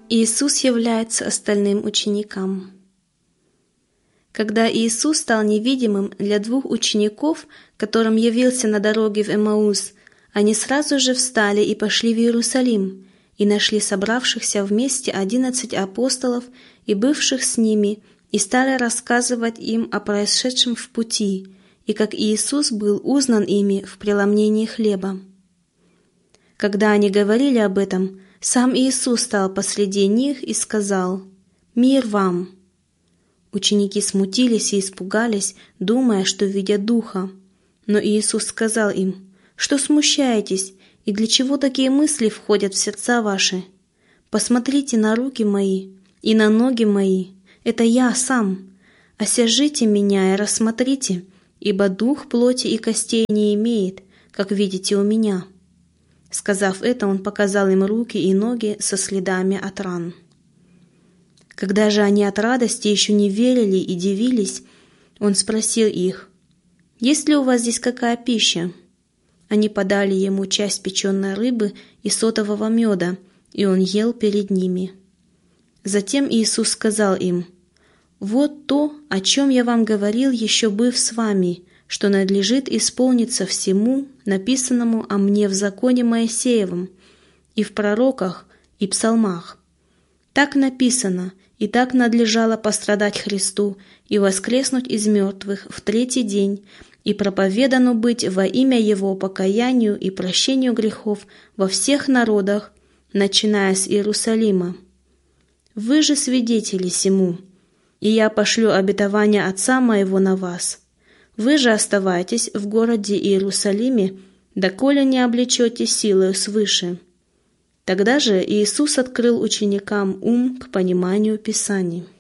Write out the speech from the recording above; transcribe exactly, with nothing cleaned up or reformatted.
Иисус является остальным ученикам. Когда Иисус стал невидимым для двух учеников, которым явился на дороге в Эмаус, они сразу же встали и пошли в Иерусалим, и нашли собравшихся вместе одиннадцать апостолов и бывших с ними, и стали рассказывать им о происшедшем в пути, и как Иисус был узнан ими в преломлении хлеба. Когда они говорили об этом, сам Иисус стал посреди них и сказал: «Мир вам!» Ученики смутились и испугались, думая, что видят духа. Но Иисус сказал им: «Что смущаетесь, и для чего такие мысли входят в сердца ваши? Посмотрите на руки мои и на ноги мои, это я сам. Осяжите меня и рассмотрите, ибо дух плоти и костей не имеет, как видите у меня». Сказав это, он показал им руки и ноги со следами от ран. Когда же они от радости еще не верили и дивились, он спросил их: «Есть ли у вас здесь какая пища?» Они подали ему часть печеной рыбы и сотового меда, и он ел перед ними. Затем Иисус сказал им: «Вот то, о чем я вам говорил, еще быв с вами, что надлежит исполниться всему, написанному о мне в законе Моисеевом, и в пророках, и псалмах. Так написано, и так надлежало пострадать Христу и воскреснуть из мертвых в третий день, и проповедану быть во имя Его покаянию и прощению грехов во всех народах, начиная с Иерусалима. Вы же свидетели сему, и я пошлю обетование Отца моего на вас. Вы же оставайтесь в городе Иерусалиме, доколе не облечете силою свыше». Тогда же Иисус открыл ученикам ум к пониманию Писаний.